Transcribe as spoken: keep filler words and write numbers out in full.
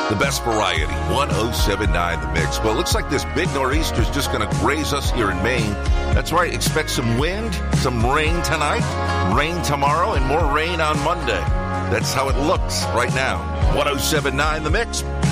The best variety, one oh seven point nine The Mix. Well, it looks like this big nor'easter is just going to graze us here in Maine. That's right, expect some wind, some rain tonight, rain tomorrow, and more rain on Monday. That's how it looks right now. one oh seven point nine The Mix.